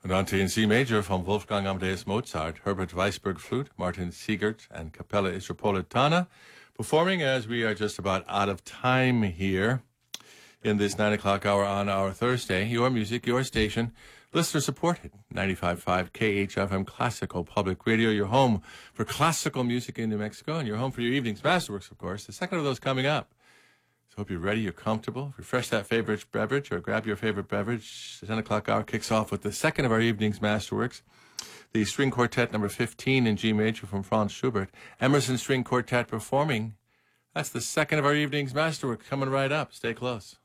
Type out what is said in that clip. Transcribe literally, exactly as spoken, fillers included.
Andante in C major from Wolfgang Amadeus Mozart, Herbert Weisberg flute, Martin Siegert, and Capella Istropolitana, performing as we are just about out of time here in this nine o'clock hour on our Thursday. Your music, your station, listener-supported, ninety-five point five K H F M Classical Public Radio, your home for classical music in New Mexico, and your home for your evening's masterworks, of course. The second of those coming up. So hope you're ready, you're comfortable. Refresh that favorite beverage or grab your favorite beverage. The ten o'clock hour kicks off with the second of our evening's masterworks, the String Quartet number fifteen in G major from Franz Schubert. Emerson String Quartet performing. That's the second of our evening's masterwork coming right up. Stay close.